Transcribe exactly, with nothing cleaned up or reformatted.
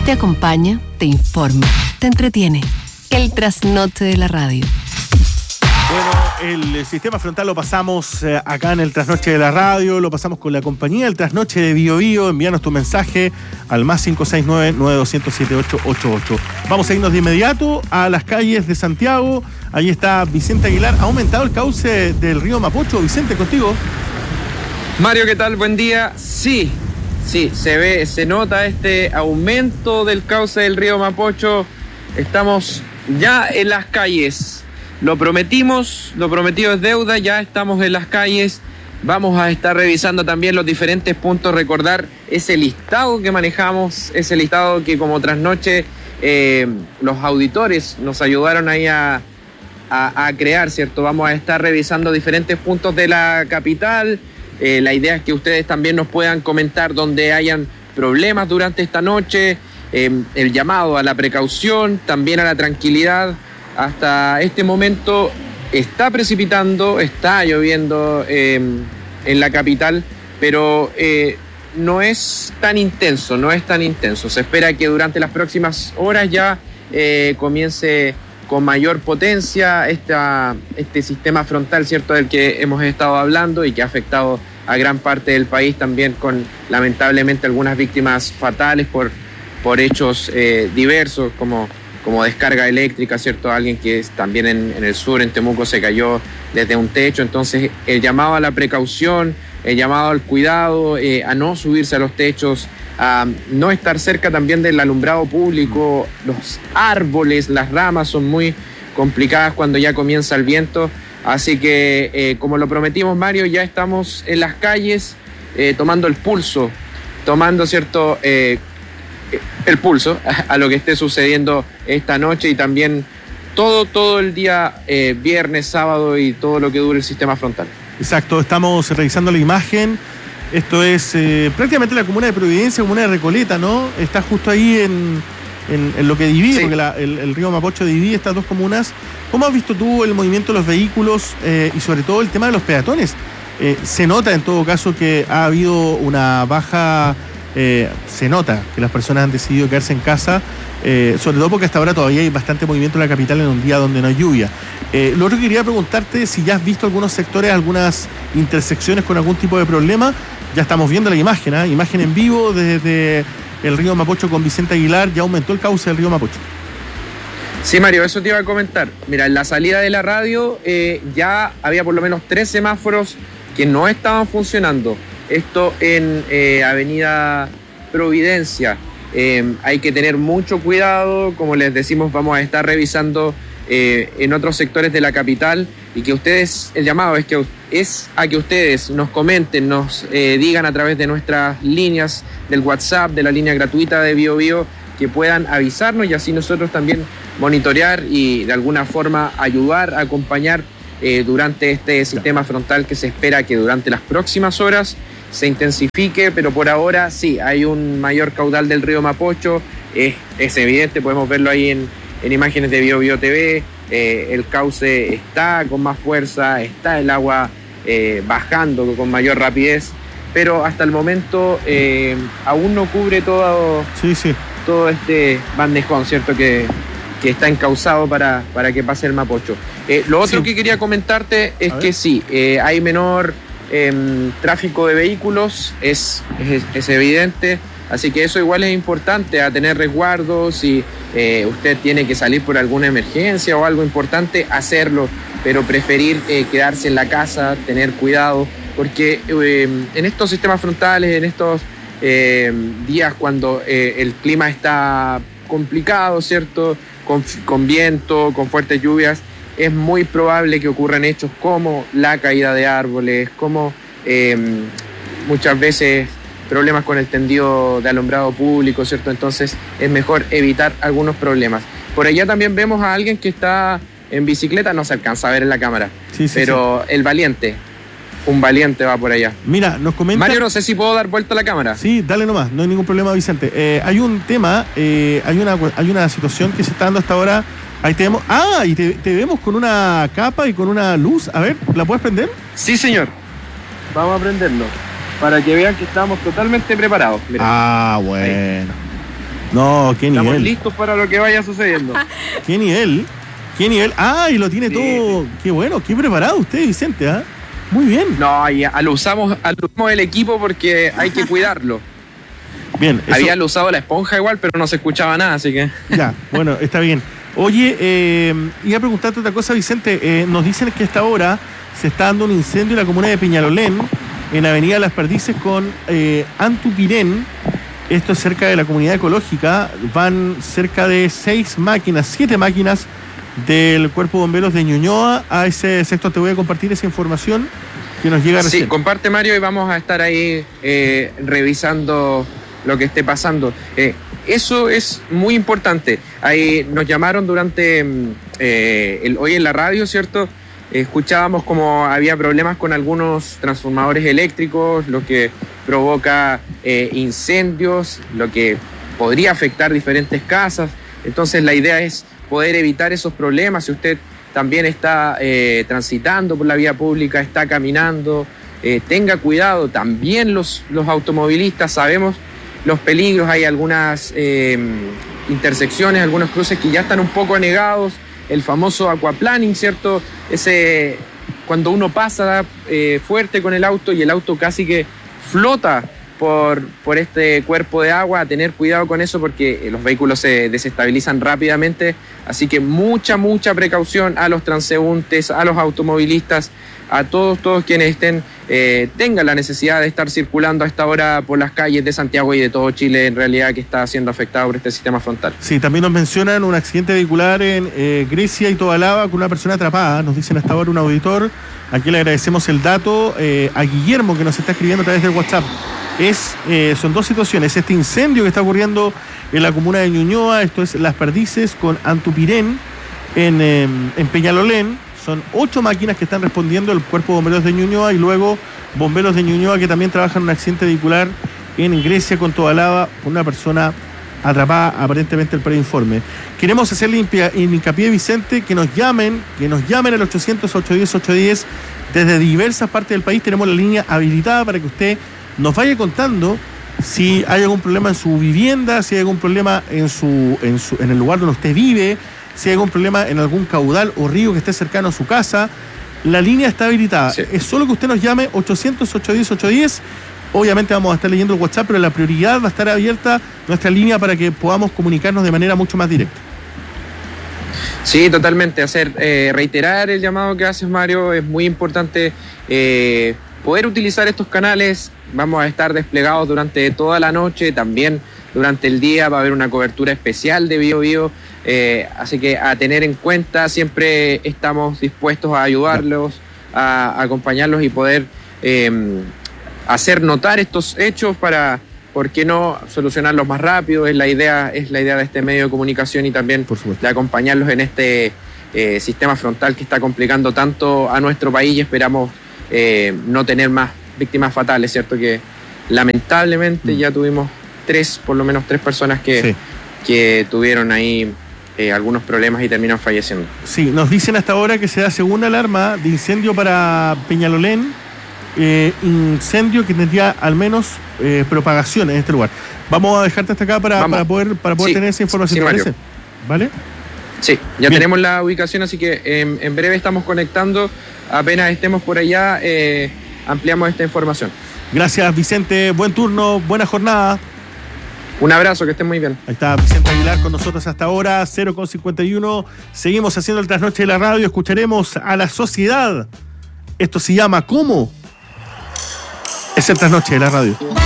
Te acompaña, te informa, te entretiene. El trasnoche de la radio. Bueno, el sistema frontal lo pasamos eh, acá en el trasnoche de la radio, lo pasamos con la compañía del trasnoche de Bio Bio. Envíanos tu mensaje al más cinco seis nueve, nueve dos cero siete ocho ocho ocho. Vamos a irnos de inmediato a las calles de Santiago. Ahí está Vicente Aguilar. ¿Ha aumentado el cauce del río Mapocho? Vicente, contigo. Mario, ¿qué tal? Buen día. Sí, sí, se ve, se nota este aumento del cauce del río Mapocho. Estamos ya en las calles. Lo prometimos, lo prometido es deuda, ya estamos en las calles. Vamos a estar revisando también los diferentes puntos, recordar ese listado que manejamos, ese listado que como trasnoche eh, los auditores nos ayudaron ahí a, a, a crear, ¿cierto? Vamos a estar revisando diferentes puntos de la capital. Eh, la idea es que ustedes también nos puedan comentar donde hayan problemas durante esta noche, eh, el llamado a la precaución, también a la tranquilidad. Hasta este momento está precipitando, está lloviendo eh, en la capital, pero eh, no es tan intenso, no es tan intenso. Se espera que durante las próximas horas ya eh, comience con mayor potencia esta, este sistema frontal, ¿cierto?, del que hemos estado hablando y que ha afectado a gran parte del país, también con lamentablemente algunas víctimas fatales por, por hechos eh, diversos, como... como descarga eléctrica, ¿cierto? Alguien que es también en, en el sur, en Temuco, se cayó desde un techo. Entonces, el llamado a la precaución, el llamado al cuidado, eh, a no subirse a los techos, a no estar cerca también del alumbrado público. Los árboles, las ramas son muy complicadas cuando ya comienza el viento. Así que, eh, como lo prometimos, Mario, ya estamos en las calles eh, tomando el pulso, tomando, ¿cierto?, eh, el pulso a lo que esté sucediendo esta noche y también todo, todo el día eh, viernes, sábado y todo lo que dure el sistema frontal. Exacto, estamos revisando la imagen. Esto es eh, prácticamente la comuna de Providencia, comuna de Recoleta, ¿no? Está justo ahí en, en, en lo que divide, sí, porque la, el, el río Mapocho divide estas dos comunas. ¿Cómo has visto tú el movimiento de los vehículos eh, y sobre todo el tema de los peatones? Eh, se nota en todo caso que ha habido una baja... Eh, se nota que las personas han decidido quedarse en casa, eh, sobre todo porque hasta ahora todavía hay bastante movimiento en la capital en un día donde no hay lluvia. Eh, lo otro que quería preguntarte, si ya has visto algunos sectores, algunas intersecciones con algún tipo de problema. Ya estamos viendo la imagen, ¿eh? Imagen en vivo desde el río Mapocho con Vicente Aguilar. Ya aumentó el cauce del río Mapocho. Sí, Mario, eso te iba a comentar. Mira, en la salida de la radio eh, ya había por lo menos tres semáforos que no estaban funcionando. Esto en eh, Avenida Providencia. Eh, hay que tener mucho cuidado, como les decimos, vamos a estar revisando eh, en otros sectores de la capital y que ustedes, el llamado es, que, es a que ustedes nos comenten, nos eh, digan a través de nuestras líneas del WhatsApp, de la línea gratuita de Bio Bio, que puedan avisarnos y así nosotros también monitorear y de alguna forma ayudar, acompañar eh, durante este sistema frontal que se espera que durante las próximas horas se intensifique, pero por ahora sí, hay un mayor caudal del río Mapocho, es, es evidente, podemos verlo ahí en, en imágenes de Bio Bio T V, eh, el cauce está con más fuerza, está el agua eh, bajando con mayor rapidez, pero hasta el momento eh, aún no cubre todo, sí, sí. todo este bandejón, ¿cierto?, que, que está encauzado para, para que pase el Mapocho. Eh, lo otro sí. que quería comentarte es que sí, eh, hay menor... Eh, tráfico de vehículos, es, es, es evidente, así que eso igual es importante, a tener resguardos. Si eh, usted tiene que salir por alguna emergencia o algo importante, hacerlo, pero preferir eh, quedarse en la casa, tener cuidado, porque eh, en estos sistemas frontales, en estos eh, días cuando eh, el clima está complicado, ¿cierto?, con, con viento, con fuertes lluvias, es muy probable que ocurran hechos como la caída de árboles, como eh, muchas veces problemas con el tendido de alumbrado público, ¿cierto? Entonces es mejor evitar algunos problemas. Por allá también vemos a alguien que está en bicicleta, no se alcanza a ver en la cámara, sí, sí, pero sí. El valiente, un valiente va por allá. Mira, nos comenta... Mario, no sé si puedo dar vuelta a la cámara. Sí, dale nomás, no hay ningún problema, Vicente. Eh, hay un tema, eh, hay, una, hay una situación que se está dando hasta ahora. Ahí te vemos. Ah, y te, te vemos con una capa y con una luz. A ver, ¿la puedes prender? Sí, señor. Vamos a prenderlo. Para que vean que estamos totalmente preparados. Mirá. Ah, bueno. Ahí. No, qué nivel. Estamos listos para lo que vaya sucediendo. Qué nivel, qué nivel. Ah, y lo tiene Sí. todo. Qué bueno, qué preparado usted, Vicente, ¿ah? Muy bien. No, ya lo usamos, lo usamos el equipo porque hay que cuidarlo. Bien, eso- Había usado la esponja igual, pero no se escuchaba nada, así que... Ya, bueno, está bien. Oye, eh, iba a preguntarte otra cosa, Vicente. Eh, nos dicen que a esta hora se está dando un incendio en la comuna de Peñalolén, en Avenida Las Perdices con eh, Antupirén. Esto es cerca de la comunidad ecológica. Van cerca de seis máquinas, siete máquinas del Cuerpo de Bomberos de Ñuñoa. A ese sector te voy a compartir esa información que nos llega recién. Sí, comparte, Mario, y vamos a estar ahí eh, revisando lo que esté pasando. Eh, eso es muy importante. Ahí nos llamaron durante eh, el, hoy en la radio, ¿cierto? Escuchábamos como había problemas con algunos transformadores eléctricos, lo que provoca eh, incendios, lo que podría afectar diferentes casas. Entonces la idea es poder evitar esos problemas. Si usted también está eh, transitando por la vía pública, está caminando, eh, tenga cuidado. También los, los automovilistas sabemos los peligros. Hay algunas eh, intersecciones, algunos cruces que ya están un poco anegados. El famoso aquaplaning, ¿cierto? Ese, cuando uno pasa eh, fuerte con el auto y el auto casi que flota por, por este cuerpo de agua, a tener cuidado con eso porque los vehículos se desestabilizan rápidamente. Así que mucha, mucha precaución a los transeúntes, a los automovilistas, a todos, todos quienes estén, eh, tengan la necesidad de estar circulando a esta hora por las calles de Santiago y de todo Chile, en realidad, que está siendo afectado por este sistema frontal. Sí, también nos mencionan un accidente vehicular en eh, Grecia y Tobalaba con una persona atrapada. Nos dicen hasta ahora un auditor. Aquí le agradecemos el dato eh, a Guillermo, que nos está escribiendo a través del WhatsApp. Es, eh, son dos situaciones. Este incendio que está ocurriendo en la comuna de Ñuñoa, esto es Las Perdices con Antupirén, en, eh, en Peñalolén. Son ocho máquinas que están respondiendo el Cuerpo de Bomberos de Ñuñoa y luego bomberos de Ñuñoa que también trabajan en un accidente vehicular en Grecia con Tobalaba, una persona atrapada, aparentemente el preinforme. Queremos hacerle hincapié, Vicente, que nos llamen, que nos llamen al ochocientos, ochocientos diez, ochocientos diez desde diversas partes del país. Tenemos la línea habilitada para que usted nos vaya contando si hay algún problema en su vivienda, si hay algún problema en su, en su, en el lugar donde usted vive, si hay algún problema en algún caudal o río que esté cercano a su casa. La línea está habilitada. Sí. Es solo que usted nos llame ochocientos, ochocientos diez, ochocientos diez. Obviamente vamos a estar leyendo el WhatsApp, pero la prioridad va a estar abierta nuestra línea para que podamos comunicarnos de manera mucho más directa. Sí, totalmente. Hacer eh, reiterar el llamado que haces, Mario. Es muy importante eh, poder utilizar estos canales. Vamos a estar desplegados durante toda la noche, también durante el día va a haber una cobertura especial de Bio Bio. Eh, así que a tener en cuenta, siempre estamos dispuestos a ayudarlos, a, a acompañarlos y poder eh, hacer notar estos hechos para, ¿por qué no solucionarlos más rápido? Es la idea, es la idea de este medio de comunicación y también de acompañarlos en este eh, sistema frontal que está complicando tanto a nuestro país y esperamos eh, no tener más víctimas fatales, ¿cierto? Que lamentablemente mm. ya tuvimos tres, por lo menos tres personas que, sí. que tuvieron ahí eh, algunos problemas y terminan falleciendo. Sí, nos dicen hasta ahora que se da segunda alarma de incendio para Peñalolén, eh, incendio que tendría al menos eh, propagación en este lugar. Vamos a dejarte hasta acá para, para poder, para poder sí. tener esa información, sí, ¿te parece? ¿Vale? Sí, ya Bien. tenemos la ubicación, así que eh, en breve estamos conectando. Apenas estemos por allá, eh, ampliamos esta información. Gracias, Vicente. Buen turno, buena jornada. Un abrazo, que estén muy bien. Ahí está Vicente Aguilar con nosotros hasta ahora, cero con cincuenta y uno. Seguimos haciendo el trasnoche de la radio. Escucharemos a la sociedad. Esto se llama ¿Cómo? Es el trasnoche de la radio.